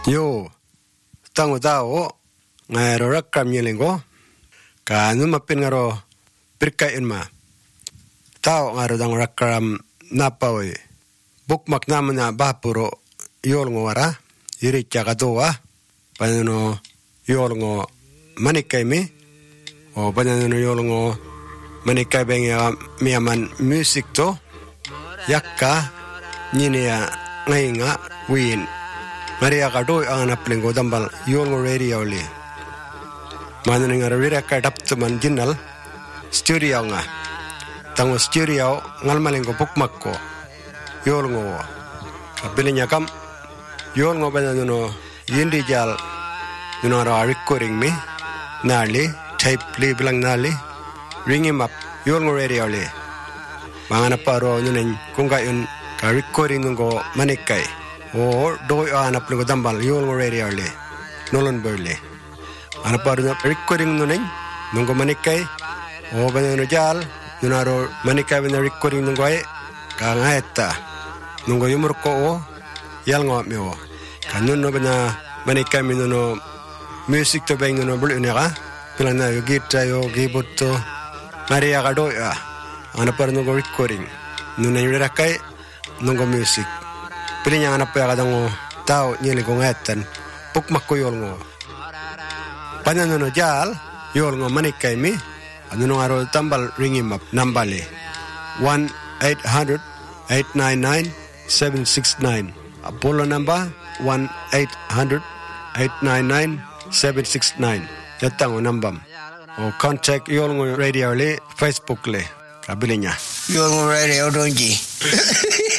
Yo, tango tao, ngaro rakam nyelingo, ka numapin ngaro pirkain ma. Tao ngaro dang rakam napawi. Bukmak naman na bapuro yol ngo wara, iricha katoa, panano yol ngo manikay mi, o panano yol ngo manikay bengi miyaman music to, yakka, niya ngay nga, win. Maria kadoy ang napling ko dambal yol ngo radio li. Manan nga rira ka dapto man jinal, studio nga. Tango studio ngalmaling ko bukmak ko. Yol ngo. Kapili niya kam, yol ngo ba na yindi jal, recording me, nali, tape li bilang nali, ring him up, yol ngo radio li. Mga naparo nunin, kung kayon ka recording ngo manikay, o doy anap li ko dambal, yol ngo radio li, nolon burli. Anaparo na recording nunin, nung manikay, o ba na jal, nunaro manikay na recording nung ay, kangayta. Nunggu yumur ko o, yal ngawat mi o. Kanun no ba na manikay mi no music to bang no bulu niya ka? Pilang na yung gita yung keyboard to. Maria ka do ya. Ano pa rin nunggu recording. Nung na yung rakay, nunggu music. Pili niya anak pa ya kadang o tao nili kong etan. Pukmak ko yol ngo. Panan no jal, yol ngo manikay mi. Ano nung araw tambal ringim up, nambali. 1-800-899-769. Apollo number 1-800-899-769. Yatang o nambam. O contact yol ngo radio li, Facebook li. Kabili niya. Yol ngo radio donji.